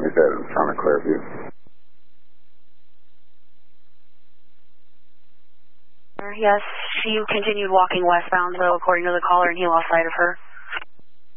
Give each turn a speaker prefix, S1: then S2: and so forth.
S1: He's headed in front of Clearview.
S2: Yes, she continued walking westbound, though, according to the caller, and he lost sight of her.